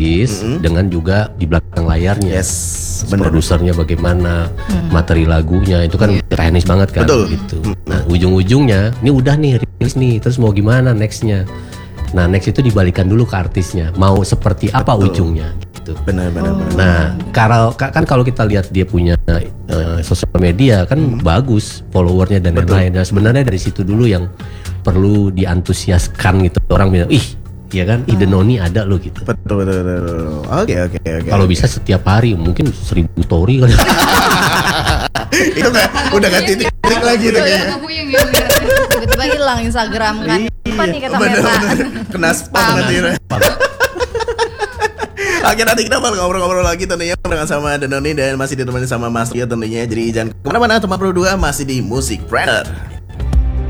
psikologis dengan juga di belakang layarnya. Yes, bener. Produsernya bagaimana, materi lagunya itu kan teknis banget kan. Betul. Gitu. Nah ujung-ujungnya ini udah nih rilis nih, terus mau gimana nextnya? Nah next itu dibalikan dulu ke artisnya, mau seperti apa ujungnya gitu. Benar. Nah kalau kita lihat dia punya sosial media kan bagus followernya dan lain-lain. Dan sebenarnya dari situ dulu yang perlu diantusiaskan gitu. Orang bilang ih ya kan ide Noni ada loh gitu. Betul. Oke. Kalau bisa setiap hari mungkin 1000 story kali. Itu udah ganti trik lagi tuh kayaknya. Tiba-tiba hilang Instagram kan. Apa nih kata Meta? Bener. Kena spam nanti. Oke, nanti kita bakal ngobrol-ngobrol lagi tentunya dengan sama Denoni dan masih ditemani sama Mas Rio tentunya. Jadi jangan kemana-mana, teman Pro 2 masih di Musik Planner.